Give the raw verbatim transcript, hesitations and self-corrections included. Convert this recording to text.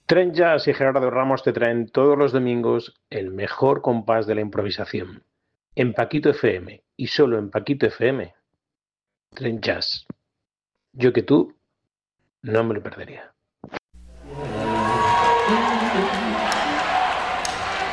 Trent Jazz y Gerardo Ramos te traen todos los domingos el mejor compás de la improvisación. En Paquito F M y solo en Paquito F M. Trent Jazz. Yo que tú no me lo perdería.